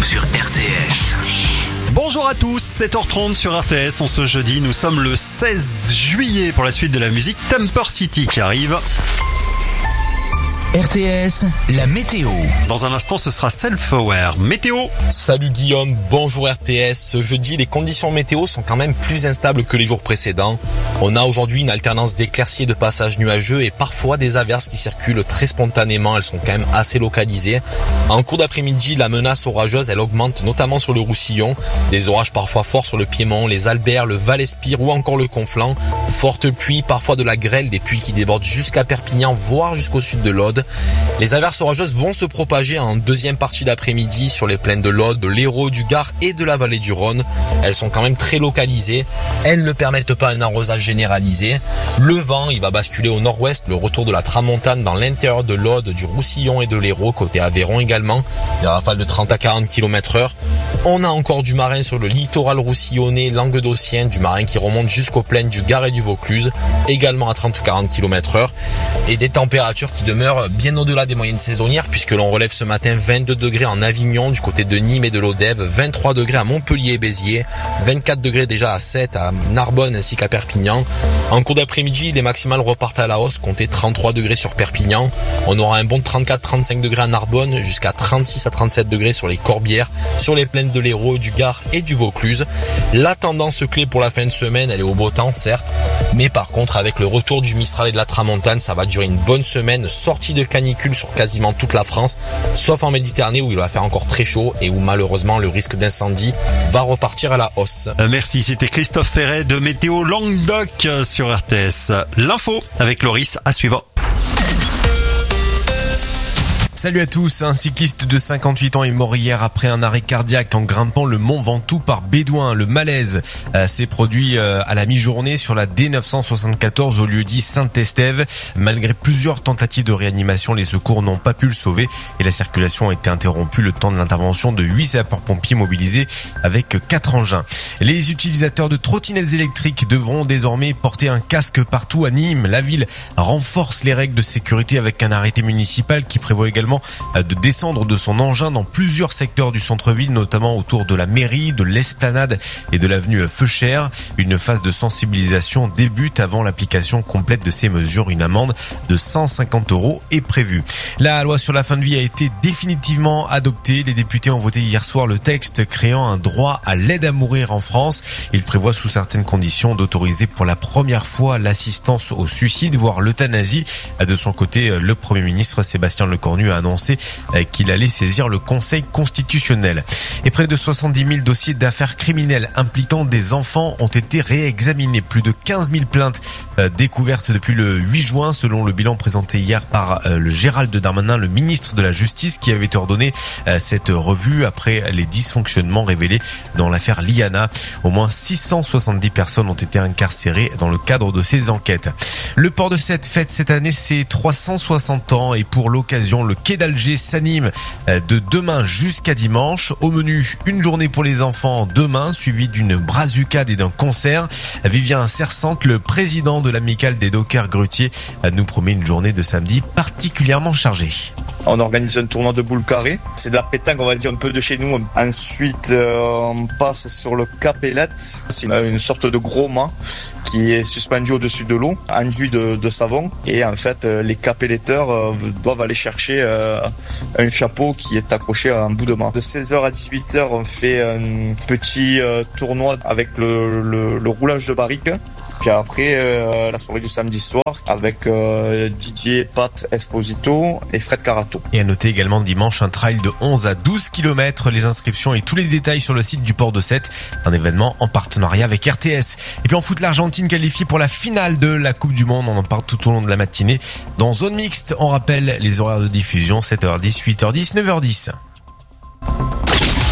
sur RTS. Bonjour à tous, 7h30 sur RTS. En ce jeudi, nous sommes le 16 juillet pour la suite de la musique Temper City qui arrive. RTS, la météo. Dans un instant, ce sera Self-Aware. Météo. Salut Guillaume, bonjour RTS. Ce jeudi, les conditions météo sont quand même plus instables que les jours précédents. On a aujourd'hui une alternance d'éclaircies et de passages nuageux et parfois des averses qui circulent très spontanément. Elles sont quand même assez localisées. En cours d'après-midi, la menace orageuse, elle augmente notamment sur le Roussillon. Des orages parfois forts sur le Piémont, les Alberts, le Val-Espire ou encore le Conflent. Fortes pluies, parfois de la grêle, des pluies qui débordent jusqu'à Perpignan, voire jusqu'au sud de l'Aude. Les averses orageuses vont se propager en deuxième partie d'après-midi sur les plaines de l'Aude, de l'Hérault, du Gard et de la vallée du Rhône. Elles sont quand même très localisées. Elles ne permettent pas un arrosage généralisé. Le vent, il va basculer au nord-ouest, le retour de la tramontane dans l'intérieur de l'Aude, du Roussillon et de l'Hérault, côté Aveyron également. Des rafales de 30 à 40 km/h. On a encore du marin sur le littoral roussillonnais, languedocien, du marin qui remonte jusqu'aux plaines du Gard et du Vaucluse, également à 30 ou 40 km/h. Et des températures qui demeurent bien au-delà des moyennes saisonnières puisque l'on relève ce matin 22 degrés en Avignon du côté de Nîmes et de l'Odève, 23 degrés à Montpellier et Béziers, 24 degrés déjà à Sète, à Narbonne ainsi qu'à Perpignan. En cours d'après-midi, les maximales repartent à la hausse, comptez 33 degrés sur Perpignan. On aura un bon 34-35 degrés à Narbonne, jusqu'à 36 à 37 degrés sur les Corbières, sur les plaines de l'Hérault, du Gard et du Vaucluse. La tendance clé pour la fin de semaine, elle est au beau temps certes, mais par contre avec le retour du Mistral et de la Tramontane, ça va durer une bonne semaine, sortie de canicule sur quasiment toute la France, sauf en Méditerranée où il va faire encore très chaud et où malheureusement le risque d'incendie va repartir à la hausse. Merci, c'était Christophe Ferret de Météo Languedoc sur RTS. L'info avec Loris à suivre. Salut à tous, un cycliste de 58 ans est mort hier après un arrêt cardiaque en grimpant le mont Ventoux par Bédouin. Le malaise s'est produit à la mi-journée sur la D974 au lieu-dit Saint-Estève. Malgré plusieurs tentatives de réanimation, les secours n'ont pas pu le sauver et la circulation a été interrompue le temps de l'intervention de 8 sapeurs-pompiers mobilisés avec 4 engins. Les utilisateurs de trottinettes électriques devront désormais porter un casque partout à Nîmes. La ville renforce les règles de sécurité avec un arrêté municipal qui prévoit également de descendre de son engin dans plusieurs secteurs du centre-ville, notamment autour de la mairie, de l'esplanade et de l'avenue Feuchère. Une phase de sensibilisation débute avant l'application complète de ces mesures. Une amende de 150 € est prévue. La loi sur la fin de vie a été définitivement adoptée. Les députés ont voté hier soir le texte créant un droit à l'aide à mourir en France. Il prévoit sous certaines conditions d'autoriser pour la première fois l'assistance au suicide, voire l'euthanasie. De son côté, le Premier ministre Sébastien Lecornu a annoncé qu'il allait saisir le Conseil constitutionnel. Et près de 70 000 dossiers d'affaires criminelles impliquant des enfants ont été réexaminés. Plus de 15 000 plaintes découvertes depuis le 8 juin, selon le bilan présenté hier par le Gérald Darmanin, le ministre de la Justice, qui avait ordonné cette revue après les dysfonctionnements révélés dans l'affaire Liana. Au moins 670 personnes ont été incarcérées dans le cadre de ces enquêtes. Le port de Sète fête cette année ses 360 ans et pour l'occasion, le quai d'Alger s'anime de demain jusqu'à dimanche. Au menu, une journée pour les enfants demain, suivie d'une brazucade et d'un concert. Vivien Sersante, le président de l'amicale des dockers grutiers, nous promet une journée de samedi particulièrement chargée. On organise un tournoi de boules carrées. C'est de la pétanque, on va dire, un peu de chez nous. Ensuite, on passe sur le capellette. C'est une sorte de gros mât qui est suspendu au-dessus de l'eau, enduit de savon. Et en fait, les capelletteurs doivent aller chercher un chapeau qui est accroché à un bout de mât. De 16h à 18h, on fait un petit tournoi avec le roulage de barrique. Puis après, la soirée du samedi soir avec Didier, Pat Esposito et Fred Carato. Et à noter également dimanche un trail de 11 à 12 km. Les inscriptions et tous les détails sur le site du port de Sète. Un événement en partenariat avec RTS. Et puis en foot, l'Argentine qualifiée pour la finale de la Coupe du Monde. On en parle tout au long de la matinée. Dans Zone Mixte, on rappelle les horaires de diffusion 7h10, 8h10, 9h10.